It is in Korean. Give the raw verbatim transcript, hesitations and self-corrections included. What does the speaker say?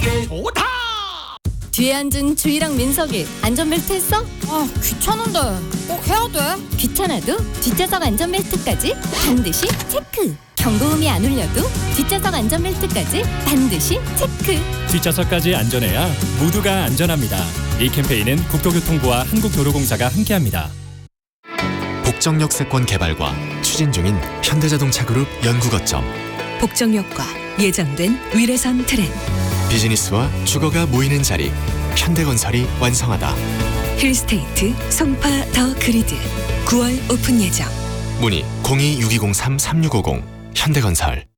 좋다. 뒤에 앉은 주희랑 민석이 안전벨트 했어? 아, 귀찮은데 꼭 해야 돼? 귀찮아도 뒷좌석 안전벨트까지 반드시 체크. 경고음이 안 울려도 뒷좌석 안전벨트까지 반드시 체크. 뒷좌석까지 안전해야 모두가 안전합니다. 이 캠페인은 국토교통부와 한국도로공사가 함께합니다. 복정역 세권 개발과 추진 중인 현대자동차그룹 연구거점. 복정역과 예정된 위례선 트램, 비즈니스와 주거가 모이는 자리, 현대건설이 완성하다. 힐스테이트 송파 더 그리드 구월 오픈 예정. 문의 공이 육이공삼 삼육오공 현대건설.